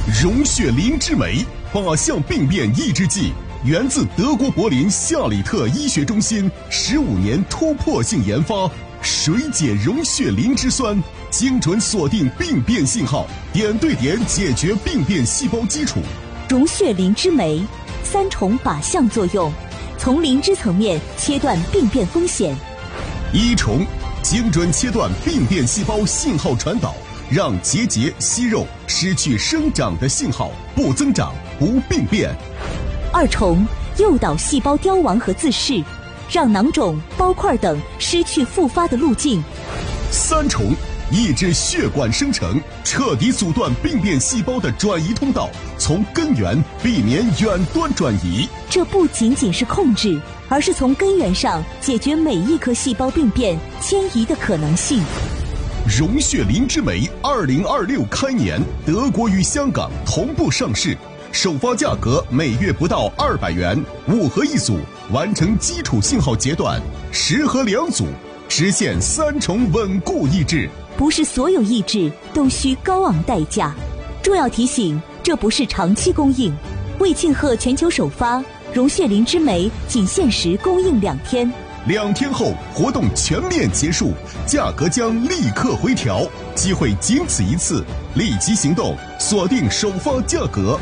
溶血灵芝酶靶向病变抑制剂，源自德国柏林夏里特医学中心15年突破性研发，水解溶血灵芝酸，精准锁定病变信号，点对点解决病变细胞基础。 溶血灵芝酶3重靶向作用，从灵芝层面切断病变风险。 1重，精准切断病变细胞信号传导，让结节、息肉失去生长的信号，不增长、不病变。 2重，诱导细胞凋亡和自噬，让囊肿、包块等失去复发的路径。 3重，抑制血管生成，彻底阻断病变细胞的转移通道，从根源避免远端转移。 这不仅仅是控制，而是从根源上解决每一颗细胞病变迁移的可能性。 溶血灵芝酶2026开年，德国与香港同步上市，首发价格每月不到200元，5盒1组，完成基础信号截断，10盒2组，实现3重稳固抑制。 不是所有抑制都需高昂代价。重要提醒，这不是长期供应。为庆贺全球首发，溶血灵芝酶仅限时供应2天。 2天后活动全面结束，价格将立刻回调，机会仅此一次，立即行动，锁定首发价格。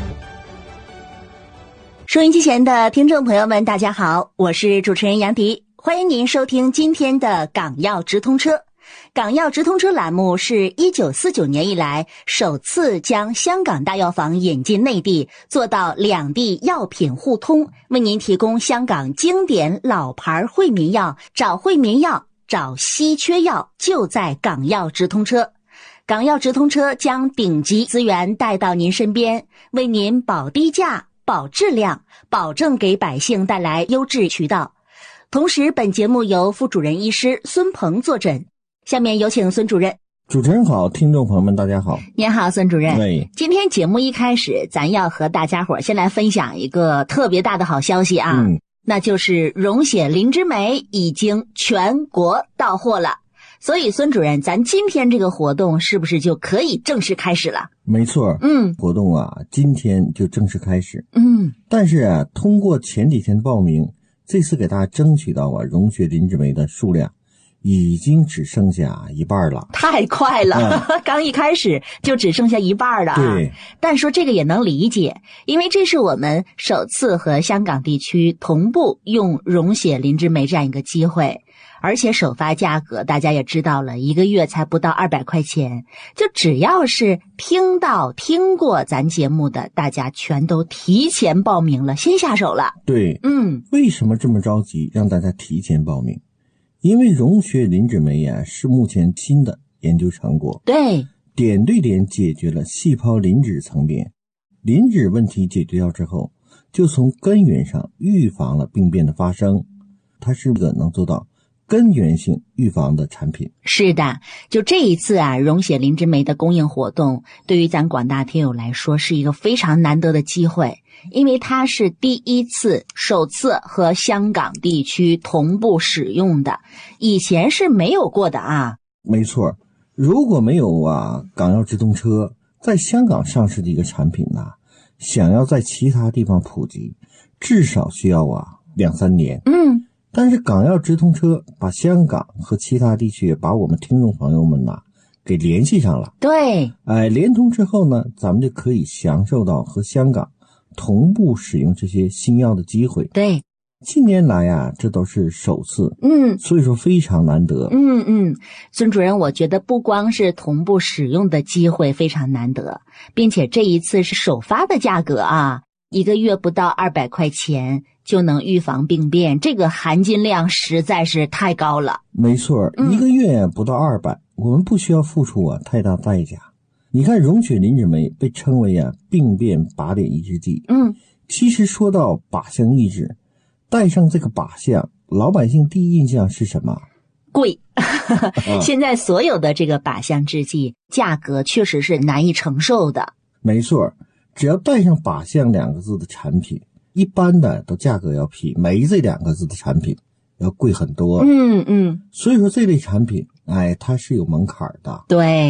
收音机前的听众朋友们，大家好，我是主持人杨迪，欢迎您收听今天的港药直通车。港药直通车栏目是1949年以来首次将香港大药房引进内地，做到两地药品互通，为您提供香港经典老牌惠民药，找惠民药，找稀缺药，就在港药直通车。港药直通车将顶级资源带到您身边，为您保低价、保质量，保证给百姓带来优质渠道。同时，本节目由副主任医师孙鹏坐诊。下面有请孙主任。 主持人好，听众朋友们大家好。 您好，孙主任。 对， 今天节目一开始，咱要和大家伙先来分享一个特别大的好消息啊，那就是溶血灵芝酶已经全国到货了。所以孙主任，咱今天这个活动是不是就可以正式开始了？ 没错，活动啊，今天就正式开始。但是啊，通过前几天报名，这次给大家争取到溶血灵芝酶的数量已经只剩下一半了， 太快了，刚一开始就只剩下一半了啊。 对， 但说这个也能理解，因为这是我们首次和香港地区同步用溶血灵芝酶这样一个机会，而且首发价格大家也知道了，一个月才不到200块钱，就只要是听过咱节目的，大家全都提前报名了，先下手了。 对，为什么这么着急让大家提前报名？因为溶血灵芝酶啊是目前新的研究成果， 对， 点对点解决了细胞磷脂层面，磷脂问题解决掉之后，就从根源上预防了病变的发生，它是个能做到根源性预防的产品。 是的，就这一次啊，溶血灵芝酶的供应活动，对于咱广大听友来说是一个非常难得的机会，因为它是首次和香港地区同步使用的，以前是没有过的啊。 没错，如果没有港药直通车在香港上市的一个产品想要在其他地方普及，至少需要2-3年。但是港药直通车把香港和其他地区把我们听众朋友们给联系上了。 对， 联通之后呢，咱们就可以享受到和香港同步使用这些新药的机会。 对， 近年来这都是首次，所以说非常难得。 孙主任，我觉得不光是同步使用的机会非常难得，并且这一次是首发的价格啊，一个月不到200块钱就能预防病变，这个含金量实在是太高了。 没错，一个月不到200，我们不需要付出太大代价。你看溶血灵芝酶被称为病变靶点抑制剂，其实说到靶向抑制，带上这个靶向，老百姓第一印象是什么？ 贵。现在所有的这个靶向制剂价格确实是难以承受的。 没错，只要带上靶向2个字的产品，一般的都价格要比酶这2个字的产品要贵很多。所以说这类产品它是有门槛的。 对，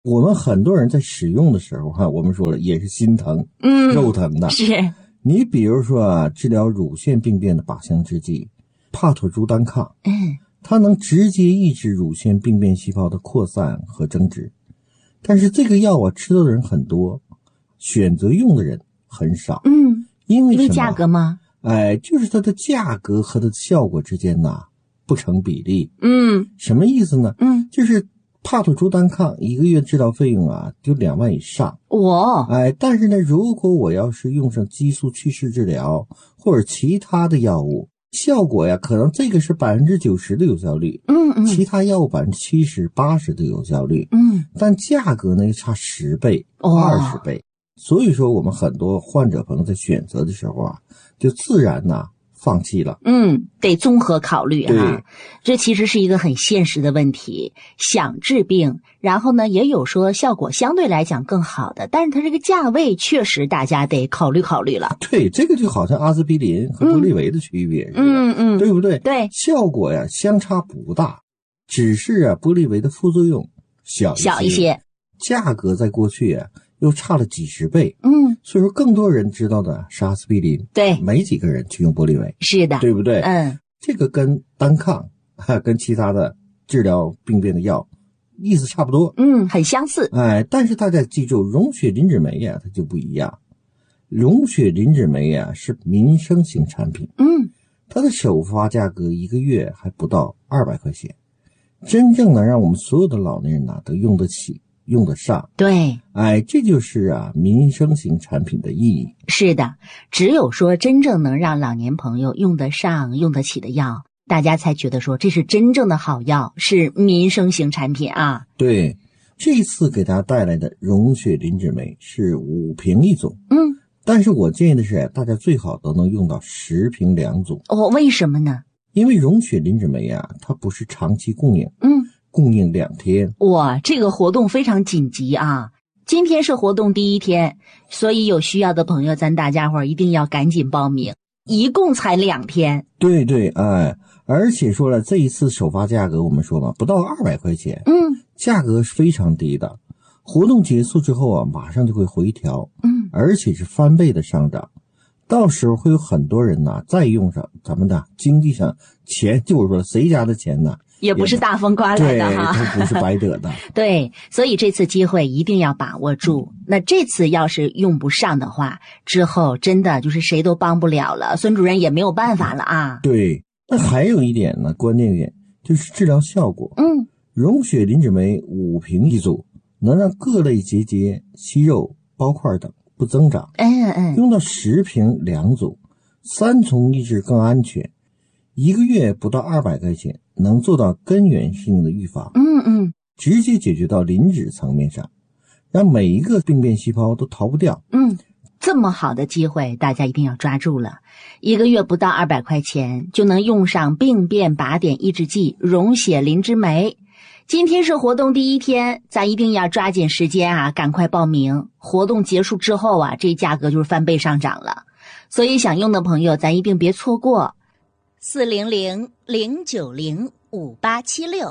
我们很多人在使用的时候我们说了也是心疼，肉疼的。 是。 你比如说治疗乳腺病变的靶向制剂帕妥珠单抗，它能直接抑制乳腺病变细胞的扩散和增殖。但是这个药吃到的人很多，选择用的人很少。因为价格吗？ 就是它的价格和它的效果之间不成比例。什么意思呢？就是帕妥珠单抗1个月治疗费用就2万以上。但是呢，如果我要是用上激素去势治疗或者其他的药物，效果可能这个是90%的有效率，其他药物70%、80%的有效率，但价格呢差10倍、20倍。所以说我们很多患者朋友在选择的时候就自然放弃了。 得综合考虑对， 这其实是一个很现实的问题。想治病，然后呢也有说效果相对来讲更好的，但是它这个价位确实大家得考虑考虑了。 对，这个就好像阿司匹林和玻利维的区别似的，对不对？ 对， 效果相差不大，只是玻利维的副作用小一些，价格在过去又差了几十倍。所以说更多人知道的是阿司匹林， 对， 没几个人去用玻利维， 是的， 对不对？这个跟单抗跟其他的治疗病变的药意思差不多， 很相似。 但是大家记住，溶血磷脂酶它就不一样。溶血磷脂酶是民生型产品，它的首发价格1个月还不到200块钱，真正能让我们所有的老年人都用得起用得上。 对， 这就是民生型产品的意义。 是的，只有说真正能让老年朋友用得上用得起的药，大家才觉得说这是真正的好药，是民生型产品对，这次给大家带来的溶血磷脂酶是5瓶1种，但是我建议的是大家最好都能用到10瓶2种。 为什么呢？ 因为溶血磷脂酶它不是长期供应，供应2天。 这个活动非常紧急今天是活动第1天，所以有需要的朋友咱大家伙一定要赶紧报名，一共才2天。 对，而且说了这一次首发价格我们说嘛，不到200块钱，价格是非常低的。活动结束之后马上就会回调，而且是翻倍的上涨。到时候会有很多人再用上咱们的经济上钱，就是说谁家的钱也不是大风刮来的对，它不是白得的。 对，所以这次机会一定要把握住。那这次要是用不上的话，之后真的就是谁都帮不了了，孙主任也没有办法了对，那还有一点呢，关键点就是治疗效果。溶血磷脂酶5瓶1组，能让各类结节、息肉、包块等不增长。用到10瓶2组，3重抑制更安全，1个月不到200块钱，能做到根源性的预防。直接解决到磷脂层面上，让每一个病变细胞都逃不掉。 这么好的机会大家一定要抓住了，1个月不到200块钱就能用上病变靶点抑制剂溶血磷脂酶。今天是活动第1天，咱一定要抓紧时间赶快报名。活动结束之后这价格就是翻倍上涨了，所以想用的朋友咱一定别错过。400-090-5876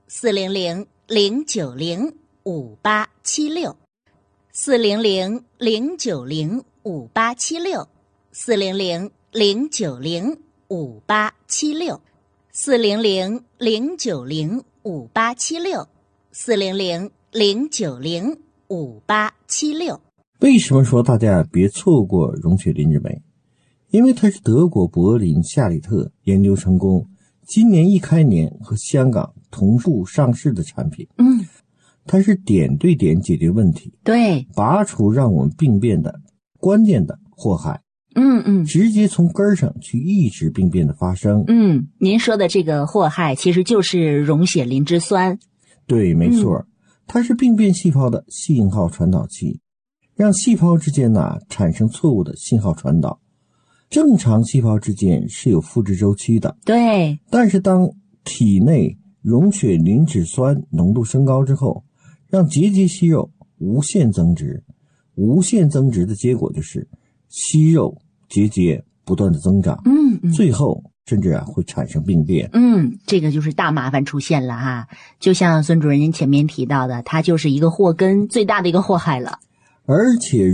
400-090-5876 400-090-5876 400-090-5876 400-090-5876 400-090-5876。 为什么说大家别错过溶血磷脂酶？因为它是德国柏林夏里特研究成功，今年一开年和香港同步上市的产品。它是点对点解决问题， 对， 拔除让我们病变的关键的祸害。直接从根儿上去抑制病变的发生。 您说的这个祸害其实就是溶血磷脂酸。 对，没错，它是病变细胞的信号传导器，让细胞之间产生错误的信号传导。正常细胞之间是有复制周期的， 对， 但是当体内溶血磷脂酸浓度升高之后，让结节息肉无限增殖，无限增殖的结果就是息肉结节不断的增长，最后甚至会产生病变。 这个就是大麻烦出现了哈。就像孙主任您前面提到的，它就是一个祸根，最大的一个祸害了。 而且